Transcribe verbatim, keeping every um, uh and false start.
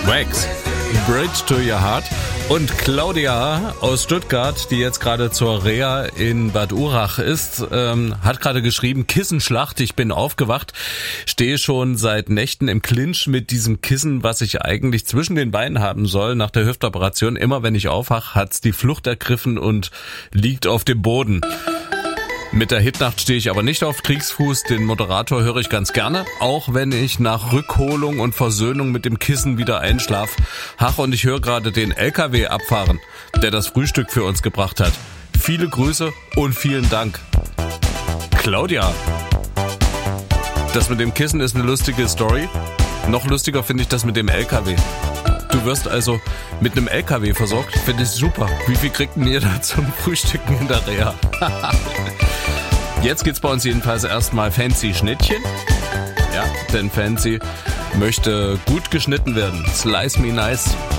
Wax, Bridge to Your Heart. Und Claudia aus Stuttgart, die jetzt gerade zur Reha in Bad Urach ist, ähm, hat gerade geschrieben, Kissenschlacht, ich bin aufgewacht, stehe schon seit Nächten im Clinch mit diesem Kissen, was ich eigentlich zwischen den Beinen haben soll. Nach der Hüftoperation, immer wenn ich aufwache, hat's die Flucht ergriffen und liegt auf dem Boden. Mit der Hitnacht stehe ich aber nicht auf Kriegsfuß, den Moderator höre ich ganz gerne, auch wenn ich nach Rückholung und Versöhnung mit dem Kissen wieder einschlaf. Ach, und ich höre gerade den L K W abfahren, der das Frühstück für uns gebracht hat. Viele Grüße und vielen Dank. Claudia, das mit dem Kissen ist eine lustige Story. Noch lustiger finde ich das mit dem L K W. Du wirst also mit einem L K W versorgt, finde ich super. Wie viel kriegt denn ihr da zum Frühstücken in der Reha? Jetzt geht's bei uns jedenfalls erstmal Fancy Schnittchen. Ja, denn Fancy möchte gut geschnitten werden. Slice me nice.